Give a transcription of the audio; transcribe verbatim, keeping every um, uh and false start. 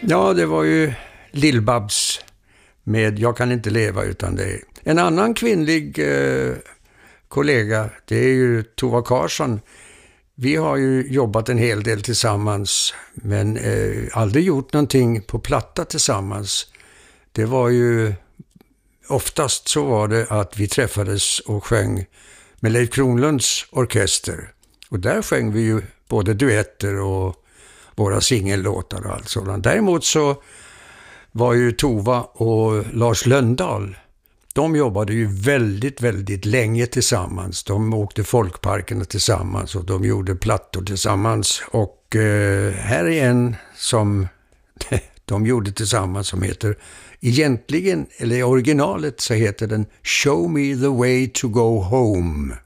Ja, det var ju Lill-Babs med Jag kan inte leva utan dig. En annan kvinnlig eh, kollega, det är ju Tova Karlsson. Vi har ju jobbat en hel del tillsammans, men eh, aldrig gjort någonting på platta tillsammans. Det var ju, oftast så var det att vi träffades och sjöng med Leif Kronlunds orkester. Och där sjöng vi ju både duetter och våra singellåtar och allt sådant. Däremot så var ju Tova och Lars Lönndahl, de jobbade ju väldigt, väldigt länge tillsammans. De åkte folkparkerna tillsammans och de gjorde plattor tillsammans. Och eh, här är en som de gjorde tillsammans som heter, egentligen, eller i originalet så heter den Show Me the Way to Go Home.